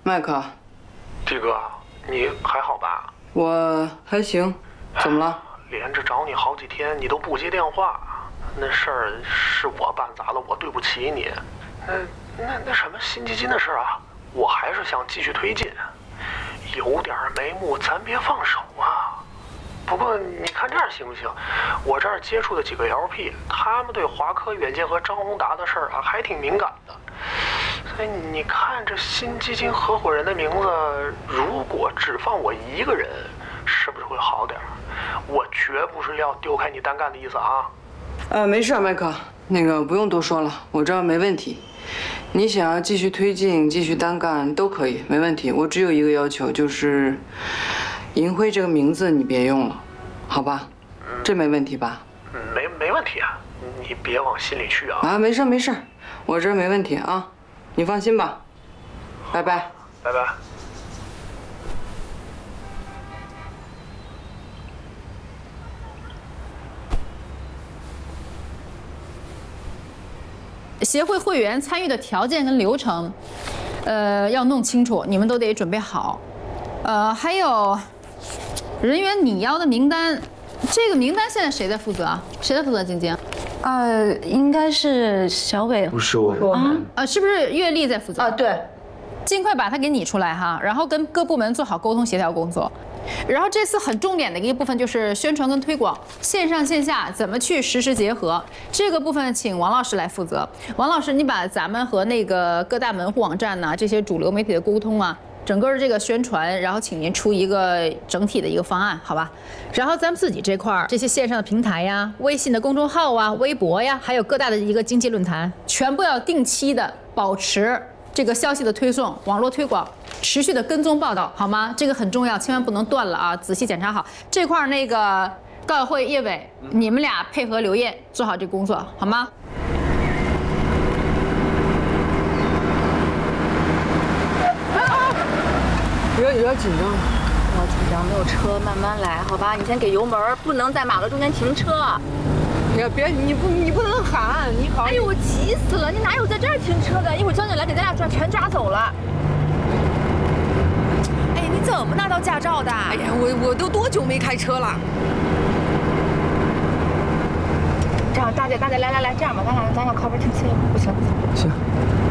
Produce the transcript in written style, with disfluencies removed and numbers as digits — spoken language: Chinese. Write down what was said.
麦克， 弟哥，你还好吧？ 我还行，怎么了？ 连着找你好几天，你都不接电话，那事儿是我办砸了，我对不起你。那什么新基金的事啊，我还是想继续推进，有点眉目，咱别放手啊。不过你看这样行不行？我这儿接触的几个 LP， 他们对华科远见和张宏达的事儿啊还挺敏感的。所以你看这新基金合伙人的名字，如果只放我一个人，是不是会好点？我绝不是要丢开你单干的意思啊。 没事，麦克，那个不用多说了，我这儿没问题。你想要继续推进、继续单干都可以，没问题。我只有一个要求，就是银辉这个名字你别用了，好吧？这没问题吧？ 没问题啊，你别往心里去啊。 啊，没事，我这儿没问题啊，你放心吧。拜拜。 拜拜。 协会会员参与的条件跟流程，要弄清楚，你们都得准备好。还有人员拟邀的名单，这个名单现在谁在负责啊？谁在负责晶晶？ 应该是小伟。 不是我。 是不是岳丽在负责？ 对。 尽快把它给拟出来哈，然后跟各部门做好沟通协调工作。然后这次很重点的一个部分就是宣传跟推广，线上线下怎么去实时结合，这个部分请王老师来负责。王老师，你把咱们和那个各大门户网站呐、这些主流媒体的沟通啊，整个这个宣传，然后请您出一个整体的一个方案，好吧？然后咱们自己这块儿，这些线上的平台呀、微信的公众号啊、微博呀，还有各大的一个经济论坛，全部要定期的保持这个消息的推送、网络推广，持续的跟踪报道，好吗？这个很重要，千万不能断了啊！仔细检查好这块儿。那个高晓慧、叶伟，你们俩配合刘艳做好这工作，好吗？ 有点紧张。 不要紧张，没有车，慢慢来，好吧？你先给油门，不能在马路中间停车。 哎呀，别，你不能喊，你好。 哎呦，我急死了！你哪有在这儿停车的？一会儿交警来给咱俩全抓走了。 哎呀，你怎么拿到驾照的？ 哎呀，我都多久没开车了？ 这样，大姐，来，这样吧，咱俩靠边停车，不行。 行。